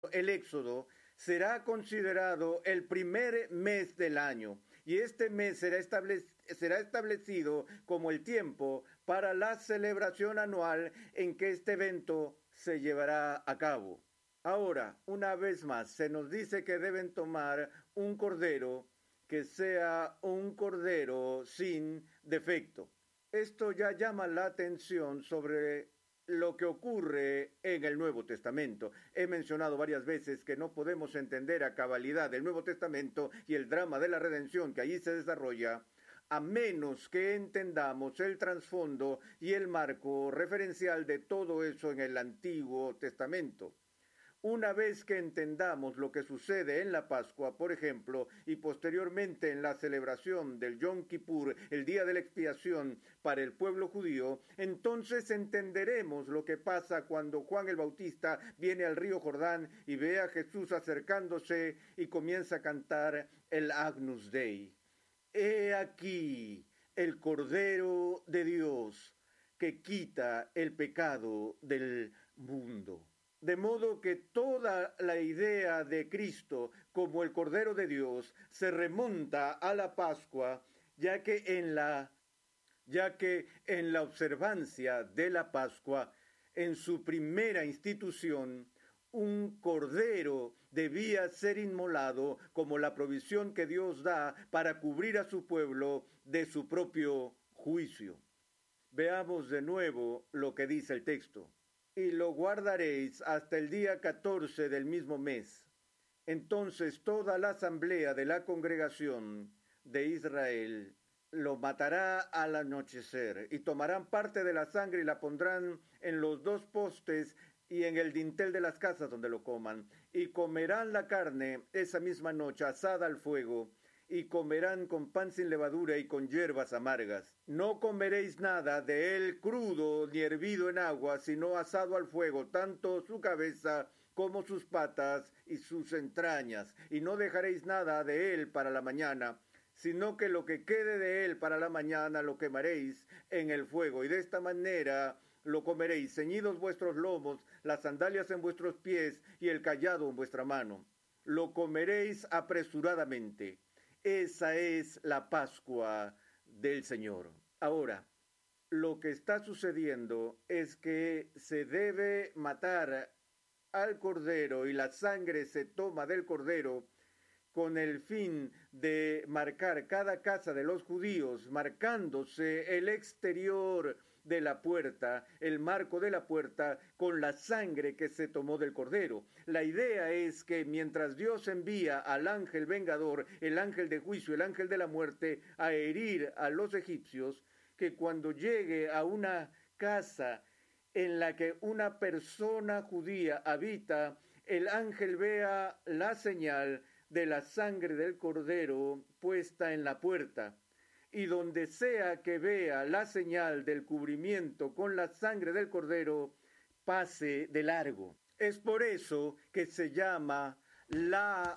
el Éxodo, será considerado el primer mes del año, y este mes será establecido como el tiempo para la celebración anual en que este evento se llevará a cabo. Ahora, una vez más, se nos dice que deben tomar un cordero que sea un cordero sin defecto. Esto ya llama la atención sobre lo que ocurre en el Nuevo Testamento. He mencionado varias veces que no podemos entender a cabalidad el Nuevo Testamento y el drama de la redención que allí se desarrolla a menos que entendamos el trasfondo y el marco referencial de todo eso en el Antiguo Testamento. Una vez que entendamos lo que sucede en la Pascua, por ejemplo, y posteriormente en la celebración del Yom Kippur, el día de la expiación para el pueblo judío, entonces entenderemos lo que pasa cuando Juan el Bautista viene al río Jordán y ve a Jesús acercándose y comienza a cantar el Agnus Dei. He aquí el Cordero de Dios que quita el pecado del mundo. De modo que toda la idea de Cristo como el Cordero de Dios se remonta a la Pascua, ya que en la observancia de la Pascua, en su primera institución, un cordero debía ser inmolado como la provisión que Dios da para cubrir a su pueblo de su propio juicio. Veamos de nuevo lo que dice el texto. Y lo guardaréis hasta el día 14 del mismo mes. Entonces toda la asamblea de la congregación de Israel lo matará al anochecer, y tomarán parte de la sangre y la pondrán en los dos postes y en el dintel de las casas donde lo coman, y comerán la carne esa misma noche asada al fuego, y comerán con pan sin levadura y con hierbas amargas. No comeréis nada de él crudo ni hervido en agua, sino asado al fuego, tanto su cabeza como sus patas y sus entrañas, y no dejaréis nada de él para la mañana, sino que lo que quede de él para la mañana lo quemaréis en el fuego, y de esta manera lo comeréis, ceñidos vuestros lomos, las sandalias en vuestros pies y el cayado en vuestra mano. Lo comeréis apresuradamente. Esa es la Pascua del Señor. Ahora, lo que está sucediendo es que se debe matar al cordero y la sangre se toma del cordero con el fin de marcar cada casa de los judíos, marcándose el exterior de la puerta, el marco de la puerta, con la sangre que se tomó del cordero. La idea es que mientras Dios envía al ángel vengador, el ángel de juicio, el ángel de la muerte, a herir a los egipcios, que cuando llegue a una casa en la que una persona judía habita, el ángel vea la señal de la sangre del cordero puesta en la puerta, y donde sea que vea la señal del cubrimiento con la sangre del cordero, pase de largo. Es por eso que se llama la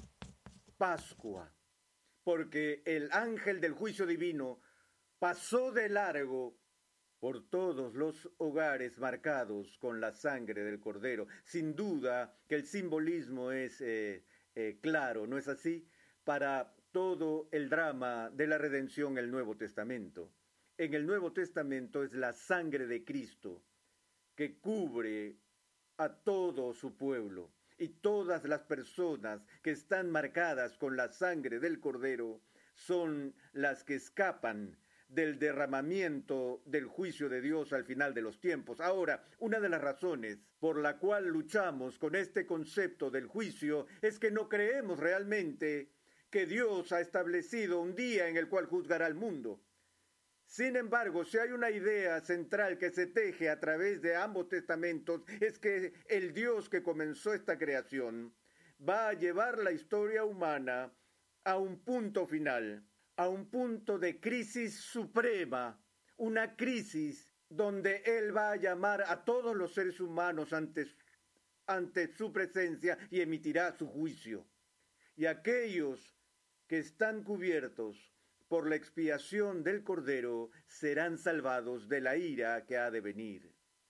Pascua, porque el ángel del juicio divino pasó de largo por todos los hogares marcados con la sangre del cordero. Sin duda que el simbolismo es claro, ¿no es así? Para todo el drama de la redención en el Nuevo Testamento. En el Nuevo Testamento es la sangre de Cristo que cubre a todo su pueblo, y todas las personas que están marcadas con la sangre del Cordero son las que escapan del derramamiento del juicio de Dios al final de los tiempos. Ahora, una de las razones por la cual luchamos con este concepto del juicio es que no creemos realmente que Dios ha establecido un día en el cual juzgará al mundo. Sin embargo, si hay una idea central que se teje a través de ambos testamentos, es que el Dios que comenzó esta creación va a llevar la historia humana a un punto final, a un punto de crisis suprema, una crisis donde Él va a llamar a todos los seres humanos ante su presencia y emitirá su juicio. Y aquellos que están cubiertos por la expiación del Cordero serán salvados de la ira que ha de venir.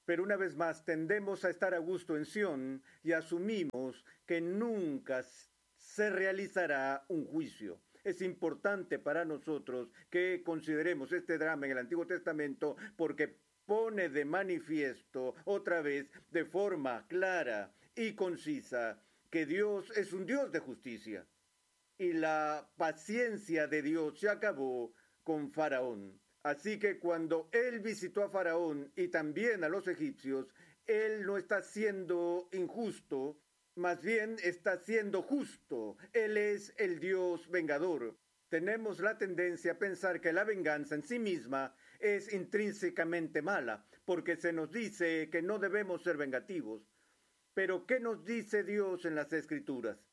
Pero una vez más tendemos a estar a gusto en Sión y asumimos que nunca se realizará un juicio. Es importante para nosotros que consideremos este drama en el Antiguo Testamento porque pone de manifiesto otra vez de forma clara y concisa que Dios es un Dios de justicia. Y la paciencia de Dios se acabó con Faraón. Así que cuando él visitó a Faraón y también a los egipcios, él no está siendo injusto, más bien está siendo justo. Él es el Dios vengador. Tenemos la tendencia a pensar que la venganza en sí misma es intrínsecamente mala, porque se nos dice que no debemos ser vengativos. Pero ¿qué nos dice Dios en las Escrituras?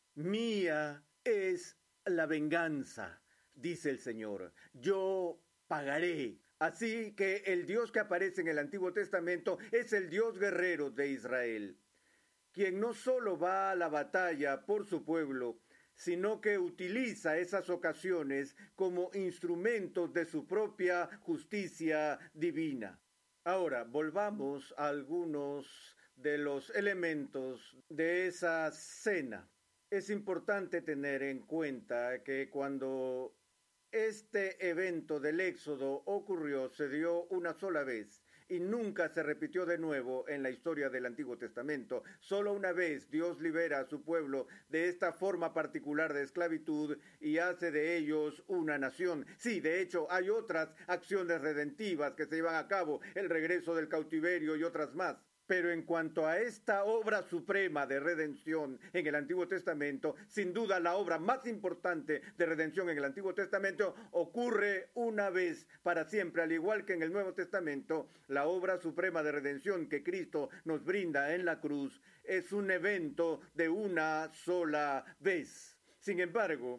Mía es la venganza, dice el Señor. Yo pagaré. Así que el Dios que aparece en el Antiguo Testamento es el Dios guerrero de Israel, quien no solo va a la batalla por su pueblo, sino que utiliza esas ocasiones como instrumentos de su propia justicia divina. Ahora, volvamos a algunos de los elementos de esa cena. Es importante tener en cuenta que cuando este evento del Éxodo ocurrió, se dio una sola vez y nunca se repitió de nuevo en la historia del Antiguo Testamento. Solo una vez Dios libera a su pueblo de esta forma particular de esclavitud y hace de ellos una nación. Sí, de hecho, hay otras acciones redentivas que se llevan a cabo, el regreso del cautiverio y otras más. Pero en cuanto a esta obra suprema de redención en el Antiguo Testamento, sin duda la obra más importante de redención en el Antiguo Testamento ocurre una vez para siempre, al igual que en el Nuevo Testamento, la obra suprema de redención que Cristo nos brinda en la cruz es un evento de una sola vez. Sin embargo,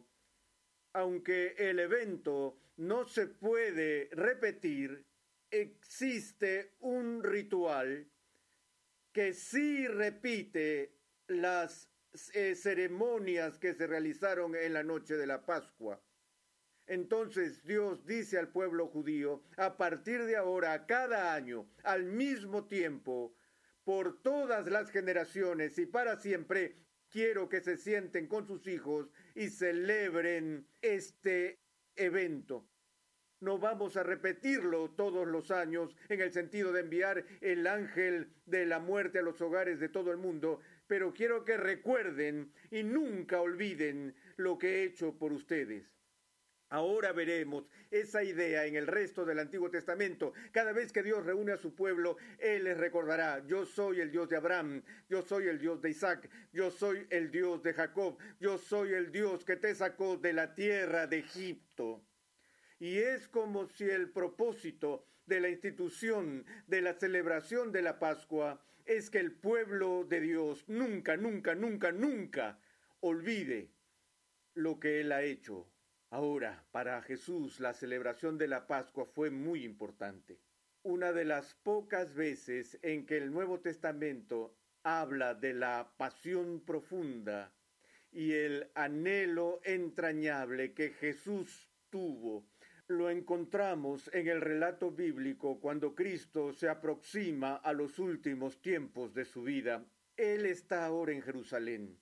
aunque el evento no se puede repetir, existe un ritual que sí repite las ceremonias que se realizaron en la noche de la Pascua. Entonces Dios dice al pueblo judío, a partir de ahora, cada año, al mismo tiempo, por todas las generaciones y para siempre, quiero que se sienten con sus hijos y celebren este evento. No vamos a repetirlo todos los años en el sentido de enviar el ángel de la muerte a los hogares de todo el mundo, pero quiero que recuerden y nunca olviden lo que he hecho por ustedes. Ahora veremos esa idea en el resto del Antiguo Testamento. Cada vez que Dios reúne a su pueblo, Él les recordará, yo soy el Dios de Abraham, yo soy el Dios de Isaac, yo soy el Dios de Jacob, yo soy el Dios que te sacó de la tierra de Egipto. Y es como si el propósito de la institución de la celebración de la Pascua es que el pueblo de Dios nunca, nunca, nunca, nunca olvide lo que Él ha hecho. Ahora, para Jesús, la celebración de la Pascua fue muy importante. Una de las pocas veces en que el Nuevo Testamento habla de la pasión profunda y el anhelo entrañable que Jesús tuvo, lo encontramos en el relato bíblico cuando Cristo se aproxima a los últimos tiempos de su vida. Él está ahora en Jerusalén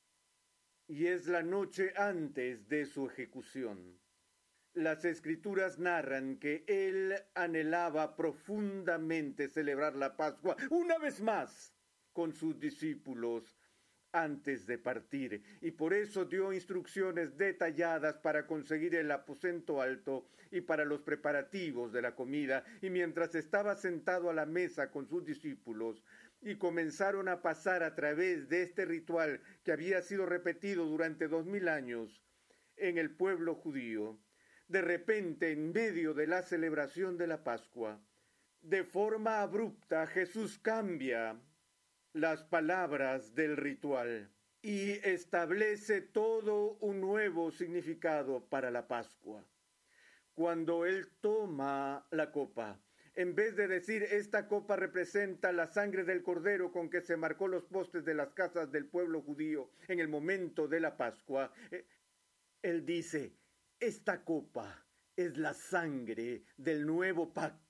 y es la noche antes de su ejecución. Las Escrituras narran que él anhelaba profundamente celebrar la Pascua una vez más con sus discípulos antes de partir, y por eso dio instrucciones detalladas para conseguir el aposento alto y para los preparativos de la comida, y mientras estaba sentado a la mesa con sus discípulos, y comenzaron a pasar a través de este ritual que había sido repetido durante 2000 años en el pueblo judío, de repente, en medio de la celebración de la Pascua, de forma abrupta, Jesús cambia las palabras del ritual y establece todo un nuevo significado para la Pascua. Cuando Él toma la copa, en vez de decir esta copa representa la sangre del cordero con que se marcó los postes de las casas del pueblo judío en el momento de la Pascua, Él dice, esta copa es la sangre del nuevo pacto.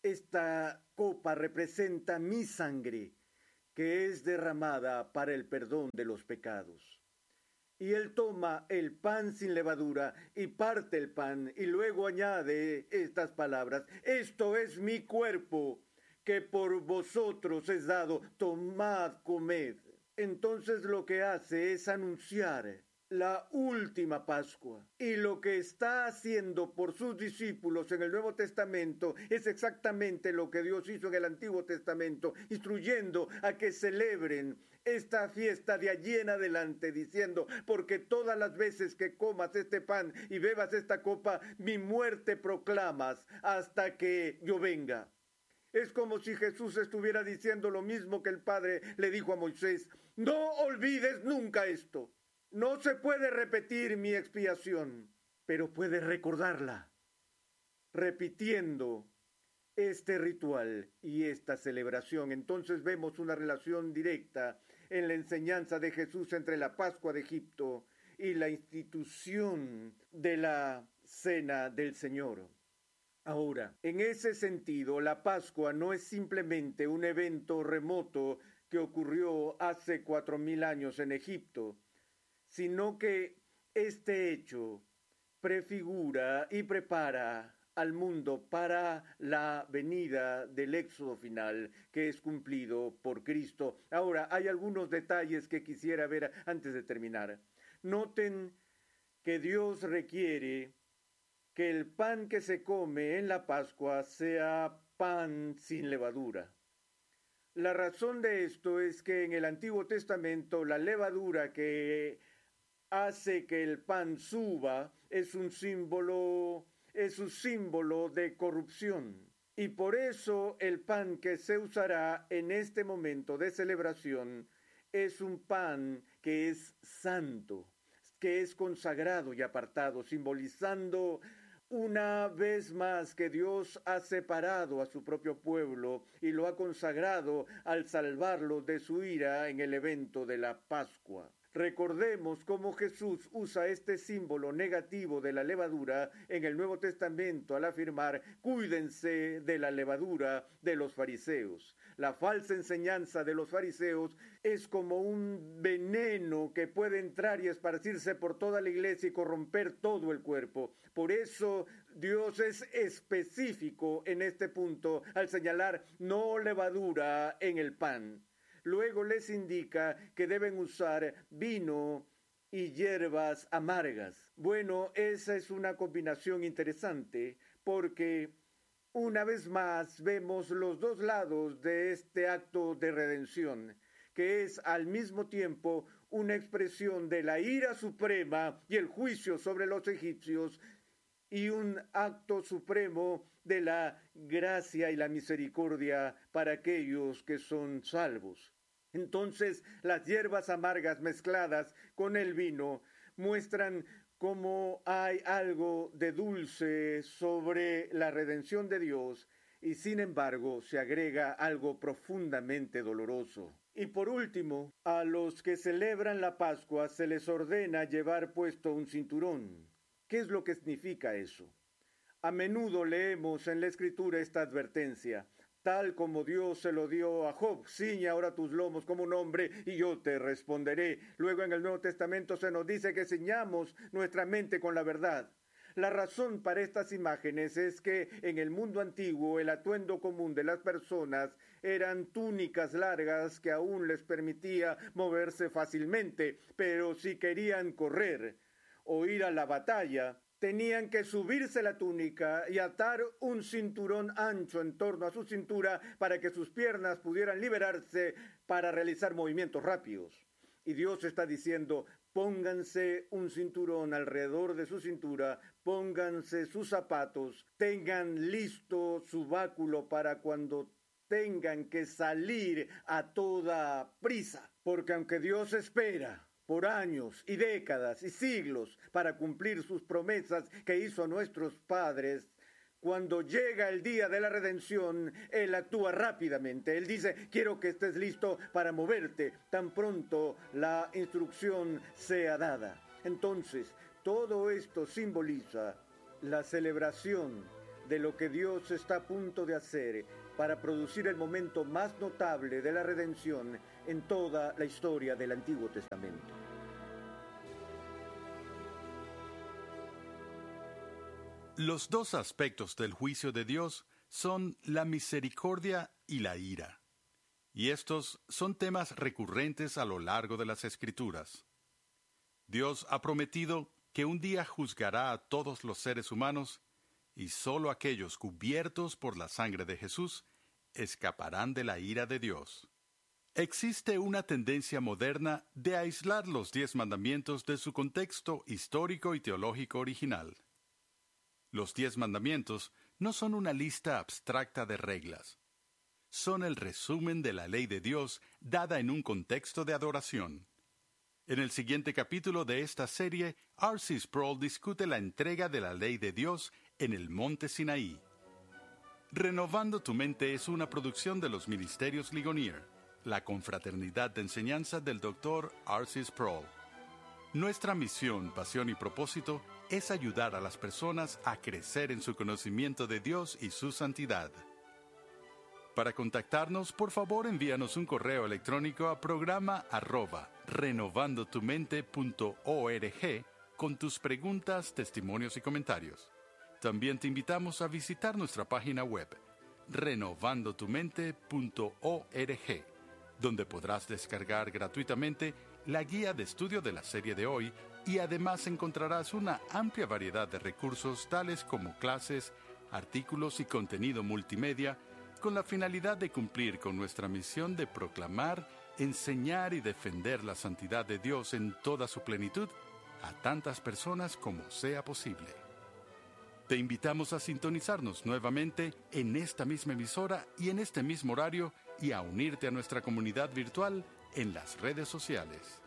Esta copa representa mi sangre, que es derramada para el perdón de los pecados. Y él toma el pan sin levadura y parte el pan y luego añade estas palabras: esto es mi cuerpo, que por vosotros es dado, tomad, comed. Entonces lo que hace es anunciar la última Pascua. Y lo que está haciendo por sus discípulos en el Nuevo Testamento es exactamente lo que Dios hizo en el Antiguo Testamento, instruyendo a que celebren esta fiesta de allí en adelante, diciendo: porque todas las veces que comas este pan y bebas esta copa, mi muerte proclamas hasta que yo venga. Es como si Jesús estuviera diciendo lo mismo que el Padre le dijo a Moisés: no olvides nunca esto. No se puede repetir mi expiación, pero puedes recordarla, repitiendo este ritual y esta celebración. Entonces vemos una relación directa en la enseñanza de Jesús entre la Pascua de Egipto y la institución de la Cena del Señor. Ahora, en ese sentido, la Pascua no es simplemente un evento remoto que ocurrió hace 4000 años en Egipto, sino que este hecho prefigura y prepara al mundo para la venida del éxodo final que es cumplido por Cristo. Ahora, hay algunos detalles que quisiera ver antes de terminar. Noten que Dios requiere que el pan que se come en la Pascua sea pan sin levadura. La razón de esto es que en el Antiguo Testamento la levadura que hace que el pan suba es un símbolo de corrupción. Y por eso el pan que se usará en este momento de celebración es un pan que es santo, que es consagrado y apartado, simbolizando una vez más que Dios ha separado a su propio pueblo y lo ha consagrado al salvarlo de su ira en el evento de la Pascua. Recordemos cómo Jesús usa este símbolo negativo de la levadura en el Nuevo Testamento al afirmar: cuídense de la levadura de los fariseos. La falsa enseñanza de los fariseos es como un veneno que puede entrar y esparcirse por toda la iglesia y corromper todo el cuerpo. Por eso Dios es específico en este punto al señalar: no levadura en el pan. Luego les indica que deben usar vino y hierbas amargas. Bueno, esa es una combinación interesante porque una vez más vemos los dos lados de este acto de redención, que es al mismo tiempo una expresión de la ira suprema y el juicio sobre los egipcios y un acto supremo de la gracia y la misericordia para aquellos que son salvos. Entonces, las hierbas amargas mezcladas con el vino muestran cómo hay algo de dulce sobre la redención de Dios y sin embargo se agrega algo profundamente doloroso. Y por último, a los que celebran la Pascua se les ordena llevar puesto un cinturón. ¿Qué es lo que significa eso? A menudo leemos en la Escritura esta advertencia: tal como Dios se lo dio a Job, ciñe ahora tus lomos como un hombre y yo te responderé. Luego en el Nuevo Testamento se nos dice que ciñamos nuestra mente con la verdad. La razón para estas imágenes es que en el mundo antiguo el atuendo común de las personas eran túnicas largas que aún les permitía moverse fácilmente, pero si querían correr o ir a la batalla, tenían que subirse la túnica y atar un cinturón ancho en torno a su cintura para que sus piernas pudieran liberarse para realizar movimientos rápidos. Y Dios está diciendo: pónganse un cinturón alrededor de su cintura, pónganse sus zapatos, tengan listo su báculo para cuando tengan que salir a toda prisa. Porque aunque Dios espera por años y décadas y siglos para cumplir sus promesas que hizo a nuestros padres, cuando llega el día de la redención, Él actúa rápidamente. Él dice: quiero que estés listo para moverte tan pronto la instrucción sea dada. Entonces, todo esto simboliza la celebración de lo que Dios está a punto de hacer para producir el momento más notable de la redención en toda la historia del Antiguo Testamento. Los dos aspectos del juicio de Dios son la misericordia y la ira. Y estos son temas recurrentes a lo largo de las Escrituras. Dios ha prometido que un día juzgará a todos los seres humanos y solo aquellos cubiertos por la sangre de Jesús escaparán de la ira de Dios. Existe una tendencia moderna de aislar los 10 mandamientos de su contexto histórico y teológico original. Los 10 mandamientos no son una lista abstracta de reglas. Son el resumen de la ley de Dios dada en un contexto de adoración. En el siguiente capítulo de esta serie, R.C. Sproul discute la entrega de la ley de Dios en el monte Sinaí. Renovando tu mente es una producción de los Ministerios Ligonier, la confraternidad de enseñanza del Dr. R.C. Sproul. Nuestra misión, pasión y propósito es ayudar a las personas a crecer en su conocimiento de Dios y su santidad. Para contactarnos, por favor envíanos un correo electrónico a programa@renovandotumente.org con tus preguntas, testimonios y comentarios. También te invitamos a visitar nuestra página web, renovandotumente.org, donde podrás descargar gratuitamente la guía de estudio de la serie de hoy y además encontrarás una amplia variedad de recursos tales como clases, artículos y contenido multimedia con la finalidad de cumplir con nuestra misión de proclamar, enseñar y defender la santidad de Dios en toda su plenitud a tantas personas como sea posible. Te invitamos a sintonizarnos nuevamente en esta misma emisora y en este mismo horario y a unirte a nuestra comunidad virtual en las redes sociales.